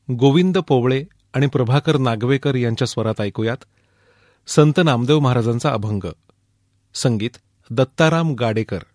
गोविंद पोवळे आणि प्रभाकर नागवेकर यांच्या स्वरात ऐकूयात संत नामदेव महाराजांचा अभंग. संगीत दत्ताराम गाडेकर.